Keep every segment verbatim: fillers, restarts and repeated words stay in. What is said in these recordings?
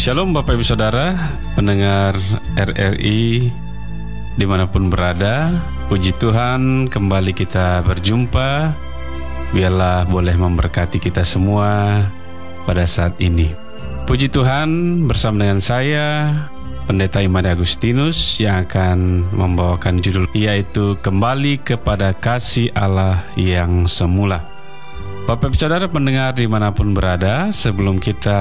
Shalom Bapak Ibu Saudara, pendengar R R I dimanapun berada. Puji Tuhan, kembali kita berjumpa. Biarlah boleh memberkati kita semua pada saat ini. Puji Tuhan, bersama dengan saya Pendeta Imade Agustinus yang akan membawakan judul yaitu Kembali kepada Kasih Allah yang Semula. Bapak Ibu Saudara pendengar dimanapun berada, sebelum kita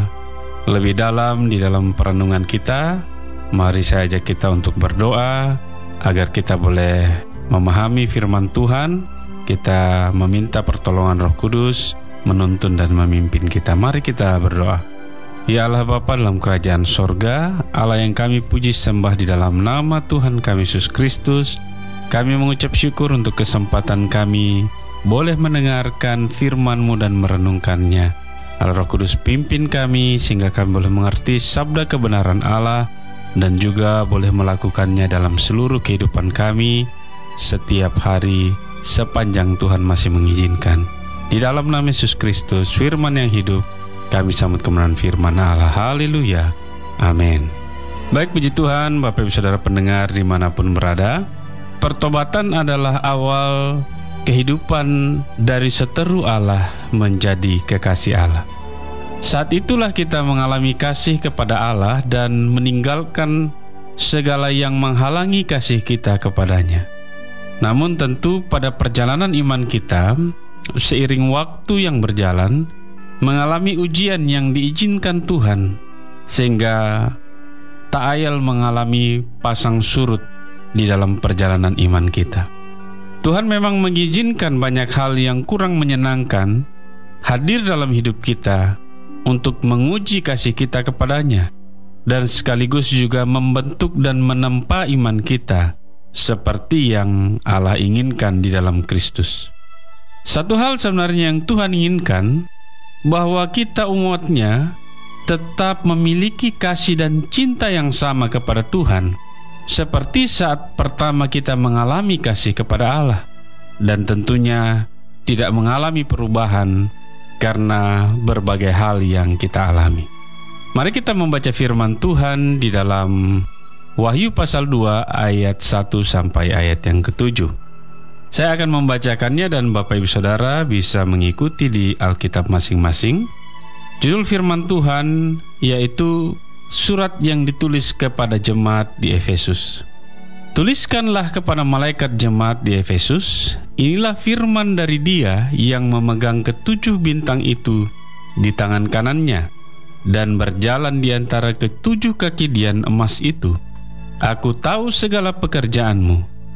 lebih dalam di dalam perenungan kita, mari saya ajak kita untuk berdoa agar kita boleh memahami firman Tuhan. Kita meminta pertolongan Roh Kudus menuntun dan memimpin kita. Mari kita berdoa. Ya Allah Bapa dalam kerajaan sorga, Allah yang kami puji sembah di dalam nama Tuhan kami Yesus Kristus, kami mengucap syukur untuk kesempatan kami boleh mendengarkan firman-Mu dan merenungkannya. Allah Roh Kudus pimpin kami sehingga kami boleh mengerti sabda kebenaran Allah dan juga boleh melakukannya dalam seluruh kehidupan kami setiap hari sepanjang Tuhan masih mengizinkan. Di dalam nama Yesus Kristus, firman yang hidup, kami sambut kebenaran firman Allah. Haleluya. Amin. Baik, puji Tuhan, Bapak Ibu Saudara pendengar dimanapun berada, pertobatan adalah awal kehidupan dari seteru Allah menjadi kekasih Allah. Saat itulah kita mengalami kasih kepada Allah dan meninggalkan segala yang menghalangi kasih kita kepadanya. Namun tentu pada perjalanan iman kita, seiring waktu yang berjalan, mengalami ujian yang diizinkan Tuhan, sehingga tak ayal mengalami pasang surut di dalam perjalanan iman kita. Tuhan memang mengizinkan banyak hal yang kurang menyenangkan hadir dalam hidup kita untuk menguji kasih kita kepadanya dan sekaligus juga membentuk dan menempa iman kita seperti yang Allah inginkan di dalam Kristus. Satu hal sebenarnya yang Tuhan inginkan, bahwa kita umatnya tetap memiliki kasih dan cinta yang sama kepada Tuhan seperti saat pertama kita mengalami kasih kepada Allah, dan tentunya tidak mengalami perubahan karena berbagai hal yang kita alami. Mari kita membaca firman Tuhan di dalam Wahyu pasal dua ayat satu sampai ayat yang ketujuh. Saya akan membacakannya dan Bapak Ibu Saudara bisa mengikuti di Alkitab masing-masing. Judul firman Tuhan yaitu surat yang ditulis kepada jemaat di Efesus. Tuliskanlah kepada malaikat jemaat di Efesus, inilah firman dari Dia yang memegang ketujuh bintang itu di tangan kanannya dan berjalan di antara ketujuh kaki dian emas itu. Aku tahu segala pekerjaanmu,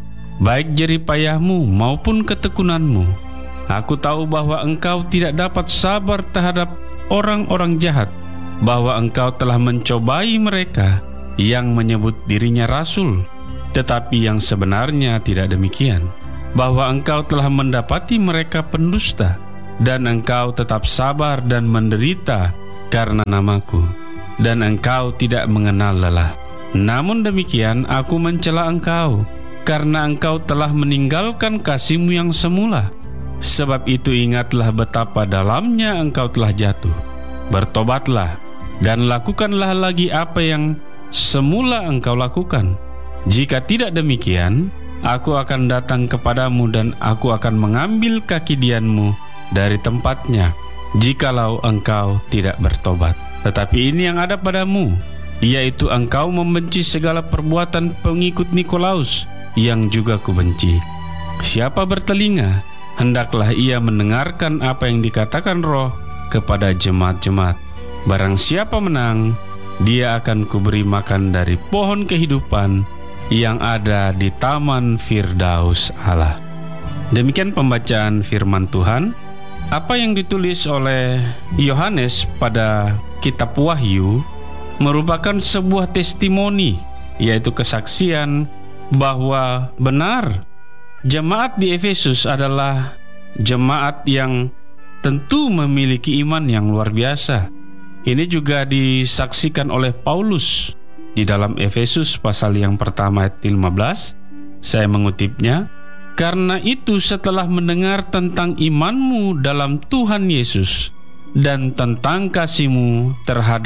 baik jeripayahmu maupun ketekunanmu. Aku tahu bahwa engkau tidak dapat sabar terhadap orang-orang jahat, bahwa engkau telah mencobai mereka yang menyebut dirinya rasul, tetapi yang sebenarnya tidak demikian, bahwa engkau telah mendapati mereka pendusta, dan engkau tetap sabar dan menderita karena namaku, dan engkau tidak mengenal lelah. Namun demikian aku mencela engkau, karena engkau telah meninggalkan kasihmu yang semula. Sebab itu ingatlah betapa dalamnya engkau telah jatuh. Bertobatlah dan lakukanlah lagi apa yang semula engkau lakukan. Jika tidak demikian, aku akan datang kepadamu dan aku akan mengambil kaki dianmu dari tempatnya, jikalau engkau tidak bertobat. Tetapi ini yang ada padamu, yaitu engkau membenci segala perbuatan pengikut Nikolaus, yang juga kubenci. Siapa bertelinga, hendaklah ia mendengarkan apa yang dikatakan Roh kepada jemaat-jemaat. Barang siapa menang, dia akan kuberi makan dari pohon kehidupan yang ada di taman Firdaus Allah. Demikian pembacaan firman Tuhan. Apa yang ditulis oleh Yohanes pada kitab Wahyu merupakan sebuah testimoni, yaitu kesaksian bahwa benar jemaat di Efesus adalah jemaat yang tentu memiliki iman yang luar biasa. Ini juga disaksikan oleh Paulus di dalam Efesus pasal yang pertama ayat lima belas. Saya mengutipnya. Karena itu setelah mendengar tentang imanmu dalam Tuhan Yesus dan tentang kasihmu terhadap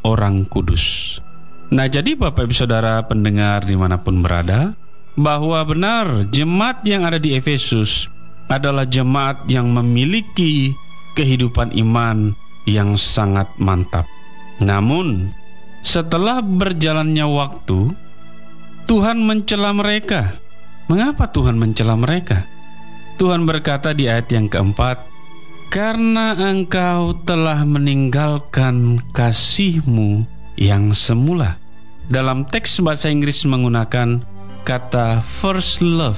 orang kudus. Nah, jadi Bapak Ibu Saudara pendengar dimanapun berada, bahwa benar jemaat yang ada di Efesus adalah jemaat yang memiliki kehidupan iman yang sangat mantap. Namun, setelah berjalannya waktu, Tuhan mencela mereka. Mengapa Tuhan mencela mereka? Tuhan berkata di ayat yang keempat, "Karena engkau telah meninggalkan kasih-Mu yang semula." Dalam teks bahasa Inggris menggunakan kata first love.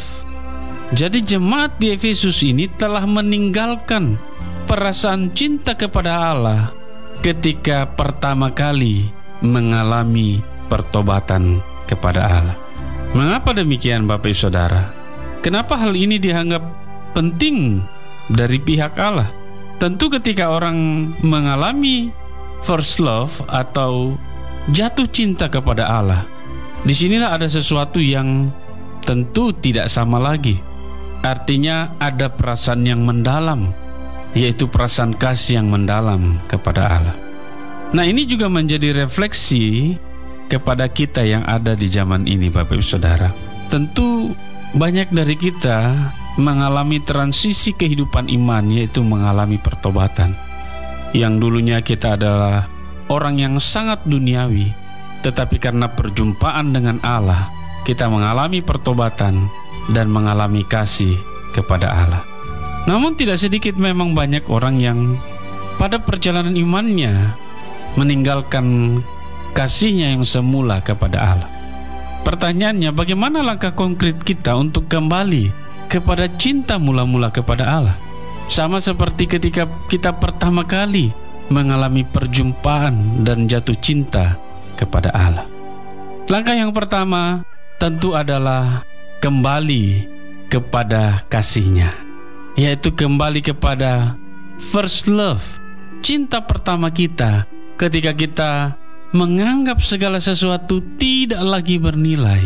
Jadi jemaat di Efesus ini telah meninggalkan perasaan cinta kepada Allah ketika pertama kali mengalami pertobatan kepada Allah. Mengapa demikian Bapak Ibu Saudara? Kenapa hal ini dianggap penting dari pihak Allah? Tentu ketika orang mengalami first love atau jatuh cinta kepada Allah, disinilah ada sesuatu yang tentu tidak sama lagi. Artinya ada perasaan yang mendalam, yaitu perasaan kasih yang mendalam kepada Allah. Nah, ini juga menjadi refleksi kepada kita yang ada di zaman ini Bapak Ibu Saudara. Tentu banyak dari kita mengalami transisi kehidupan iman, yaitu mengalami pertobatan. Yang dulunya kita adalah orang yang sangat duniawi, tetapi karena perjumpaan dengan Allah, kita mengalami pertobatan dan mengalami kasih kepada Allah. Namun tidak sedikit memang banyak orang yang pada perjalanan imannya meninggalkan kasihnya yang semula kepada Allah. Pertanyaannya, bagaimana langkah konkret kita untuk kembali kepada cinta mula-mula kepada Allah? Sama seperti ketika kita pertama kali mengalami perjumpaan dan jatuh cinta kepada Allah. Langkah yang pertama tentu adalah kembali kepada kasih-Nya, yaitu kembali kepada first love, cinta pertama kita ketika kita menganggap segala sesuatu tidak lagi bernilai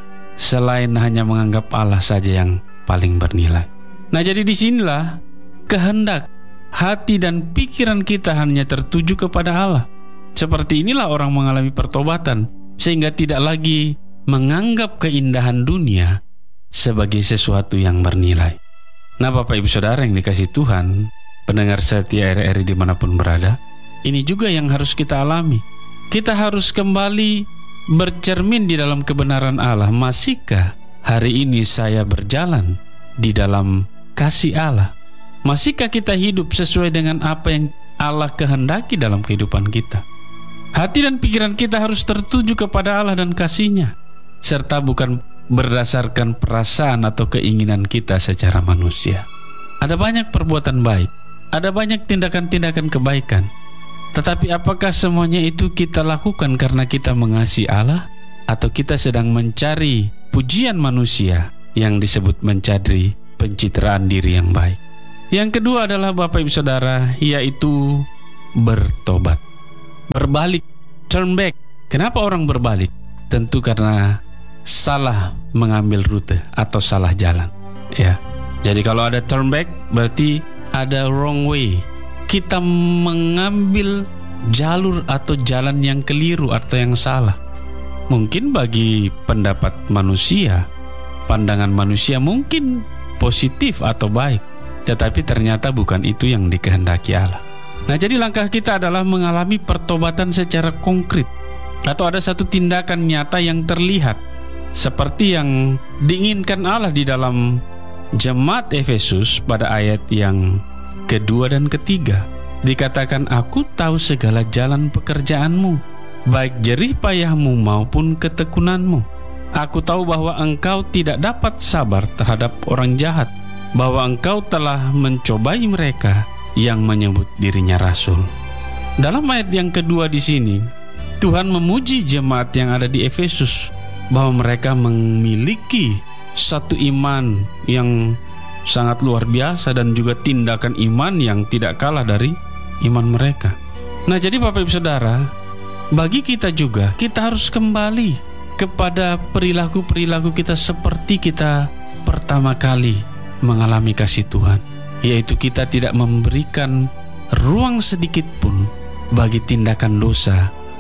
selain hanya menganggap Allah saja yang paling bernilai. Nah, jadi disinilah kehendak hati dan pikiran kita hanya tertuju kepada Allah. Seperti inilah orang mengalami pertobatan, sehingga tidak lagi menganggap keindahan dunia sebagai sesuatu yang bernilai. Nah, Bapak Ibu Saudara yang dikasihi Tuhan, pendengar setia R R I dimanapun berada, ini juga yang harus kita alami. Kita harus kembali bercermin di dalam kebenaran Allah. Masihkah hari ini saya berjalan di dalam kasih Allah? Masihkah kita hidup sesuai dengan apa yang Allah kehendaki dalam kehidupan kita? Hati dan pikiran kita harus tertuju kepada Allah dan kasih-Nya, serta bukan berdasarkan perasaan atau keinginan kita secara manusia. Ada banyak perbuatan baik, ada banyak tindakan-tindakan kebaikan, tetapi apakah semuanya itu kita lakukan karena kita mengasihi Allah, atau kita sedang mencari pujian manusia yang disebut mencari pencitraan diri yang baik? Yang kedua adalah Bapak Ibu Saudara, yaitu bertobat, berbalik, turn back. Kenapa orang berbalik? Tentu karena salah mengambil rute atau salah jalan. Ya, jadi kalau ada turn back berarti ada wrong way. Kita mengambil jalur atau jalan yang keliru atau yang salah. Mungkin bagi pendapat manusia, pandangan manusia mungkin positif atau baik, tetapi ternyata bukan itu yang dikehendaki Allah. Nah, jadi langkah kita adalah mengalami pertobatan secara konkret, atau ada satu tindakan nyata yang terlihat, seperti yang diinginkan Allah di dalam jemaat Efesus pada ayat yang kedua dan ketiga. Dikatakan, "Aku tahu segala jalan pekerjaanmu, baik jerih payahmu maupun ketekunanmu. Aku tahu bahwa engkau tidak dapat sabar terhadap orang jahat, bahwa engkau telah mencobai mereka yang menyebut dirinya rasul." Dalam ayat yang kedua di sini, Tuhan memuji jemaat yang ada di Efesus bahwa mereka memiliki satu iman yang sangat luar biasa dan juga tindakan iman yang tidak kalah dari iman mereka. Nah, jadi Bapak Ibu Saudara, bagi kita juga, kita harus kembali kepada perilaku-perilaku kita seperti kita pertama kali mengalami kasih Tuhan, yaitu kita tidak memberikan ruang sedikit pun bagi tindakan dosa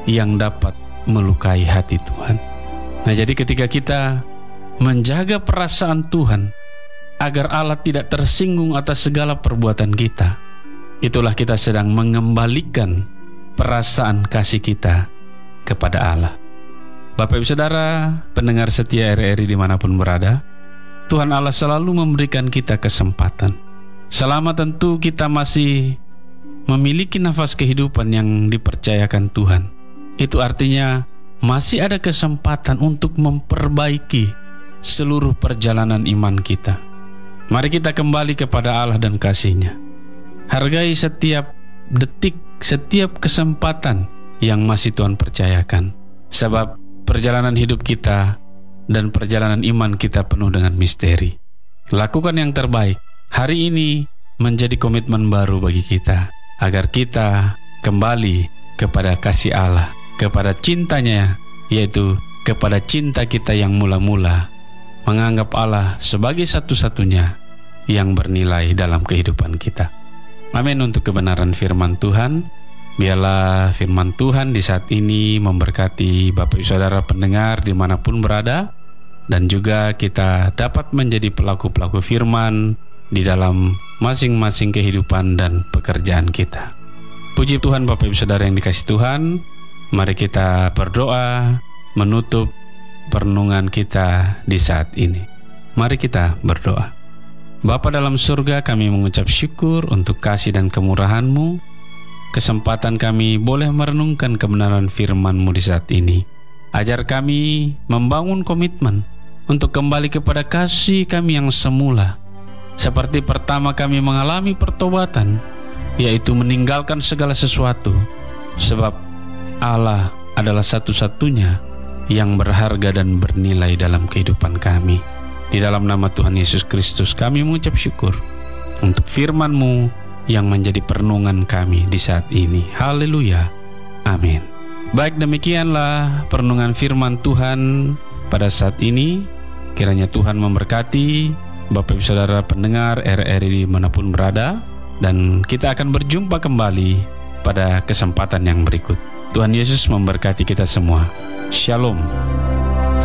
yang dapat melukai hati Tuhan. Nah, jadi ketika kita menjaga perasaan Tuhan agar Allah tidak tersinggung atas segala perbuatan kita, itulah kita sedang mengembalikan perasaan kasih kita kepada Allah. Bapak Ibu Saudara, pendengar setia R R I dimanapun berada, Tuhan Allah selalu memberikan kita kesempatan. Selama tentu kita masih memiliki nafas kehidupan yang dipercayakan Tuhan, itu artinya masih ada kesempatan untuk memperbaiki seluruh perjalanan iman kita. Mari kita kembali kepada Allah dan kasih-Nya. Hargai setiap detik, setiap kesempatan yang masih Tuhan percayakan. Sebab perjalanan hidup kita dan perjalanan iman kita penuh dengan misteri. Lakukan yang terbaik. Hari ini menjadi komitmen baru bagi kita, agar kita kembali kepada kasih Allah, kepada cintanya, yaitu kepada cinta kita yang mula-mula menganggap Allah sebagai satu-satunya yang bernilai dalam kehidupan kita. Amin. Untuk kebenaran firman Tuhan, biarlah firman Tuhan di saat ini memberkati Bapak Ibu Saudara pendengar dimanapun berada, dan juga kita dapat menjadi pelaku-pelaku firman di dalam masing-masing kehidupan dan pekerjaan kita. Puji Tuhan. Bapak Ibu Saudara yang dikasihi Tuhan, mari kita berdoa menutup perenungan kita di saat ini. Mari kita berdoa. Bapa dalam surga, kami mengucap syukur untuk kasih dan kemurahan-Mu. Kesempatan kami boleh merenungkan kebenaran firman-Mu di saat ini. Ajar kami membangun komitmen untuk kembali kepada kasih kami yang semula, seperti pertama kami mengalami pertobatan, yaitu meninggalkan segala sesuatu, sebab Allah adalah satu-satunya yang berharga dan bernilai dalam kehidupan kami. Di dalam nama Tuhan Yesus Kristus kami mengucap syukur untuk firman-Mu yang menjadi perenungan kami di saat ini. Haleluya. Amin. Baik, demikianlah perenungan firman Tuhan pada saat ini. Kiranya Tuhan memberkati Bapak Ibu Saudara pendengar R R I dimanapun berada, dan kita akan berjumpa kembali pada kesempatan yang berikut. Tuhan Yesus memberkati kita semua. Shalom.